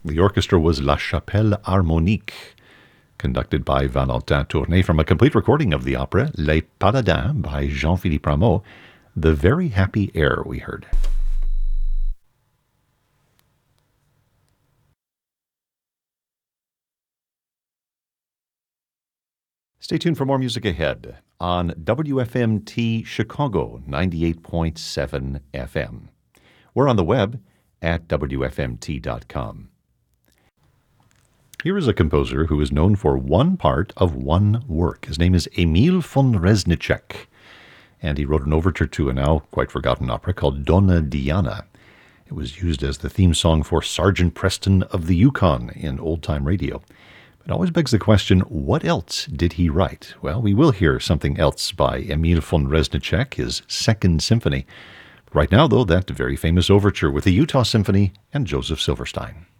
The orchestra was La Chapelle Harmonique, conducted by Valentin Tournay, from a complete recording of the opera Les Paladins by Jean-Philippe Rameau. The Very Happy Air we heard. Stay tuned for more music ahead on WFMT Chicago 98.7 FM. We're on the web at WFMT.com. Here is a composer who is known for one part of one work. His name is Emil von Reznicek, and he wrote an overture to a now quite forgotten opera called Donna Diana. It was used as the theme song for Sergeant Preston of the Yukon in old-time radio. It always begs the question, what else did he write? Well, we will hear something else by Emil von Reznicek, his Second Symphony. Right now, though, that very famous overture with the Utah Symphony and Joseph Silverstein.